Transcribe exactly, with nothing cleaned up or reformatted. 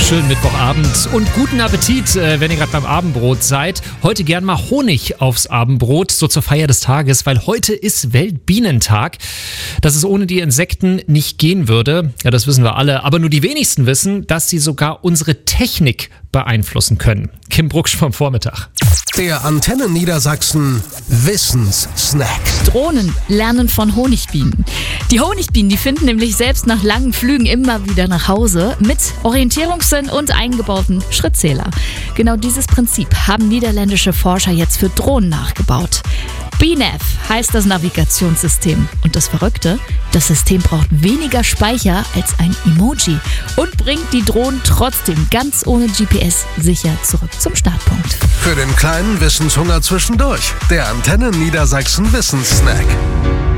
Schönen Mittwochabend und guten Appetit, wenn ihr gerade beim Abendbrot seid. Heute gern mal Honig aufs Abendbrot, so zur Feier des Tages, weil heute ist Weltbienentag. Dass es ohne die Insekten nicht gehen würde, ja, das wissen wir alle. Aber nur die wenigsten wissen, dass sie sogar unsere Technik beeinflussen können. Kim Brucksch vom Vormittag. Der Antenne Niedersachsen Wissenssnack. Drohnen lernen von Honigbienen. Die Honigbienen, die finden nämlich selbst nach langen Flügen immer wieder nach Hause mit Orientierungssinn und eingebauten Schrittzähler. Genau dieses Prinzip haben niederländische Forscher jetzt für Drohnen nachgebaut. B N A V heißt das Navigationssystem. Und das Verrückte, das System braucht weniger Speicher als ein Emoji und bringt die Drohnen trotzdem ganz ohne G P S sicher zurück zum Startpunkt. Für den kleinen Wissenshunger zwischendurch. Der Antenne Niedersachsen Wissenssnack.